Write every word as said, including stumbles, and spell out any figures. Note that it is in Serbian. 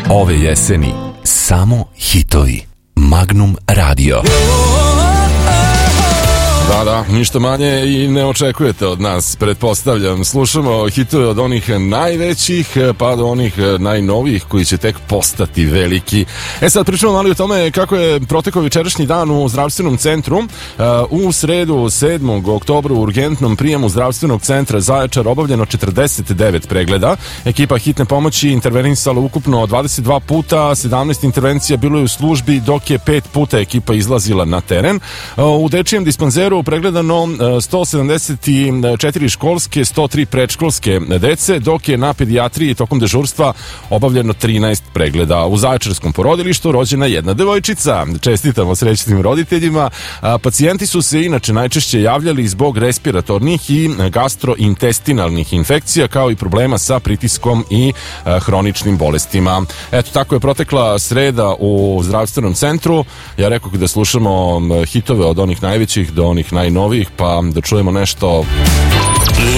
Ove jeseni samo hitovi. Magnum Radio. Da, da, ništa manje i ne očekujete od nas, pretpostavljam. Slušamo hitove od onih najvećih pa do onih najnovijih koji će tek postati veliki. E sad pričamo malo o tome kako je protekao večerašnji dan u zdravstvenom centru. U sredu sedmog oktobra u urgentnom prijemu zdravstvenog centra Zaječar obavljeno četrdeset devet pregleda. Ekipa hitne pomoći intervenisala ukupno dvadeset dva puta, sedamnaest intervencija bilo je u službi, dok je pet puta ekipa izlazila na teren. U dečijem dispanzeru pregledano sto sedamdeset četiri školske, sto tri predškolske dece, dok je na pedijatriji tokom dežurstva obavljeno trinaest pregleda. U Zaječarskom porodilištu rođena jedna devojčica. Čestitamo srećnim roditeljima. Pacijenti su se inače najčešće javljali zbog respiratornih i gastrointestinalnih infekcija, kao i problema sa pritiskom i hroničnim bolestima. Eto, tako je protekla sreda u zdravstvenom centru. Ja rekao da slušamo hitove od onih najvećih do onih najnovijih, pa da čujemo nešto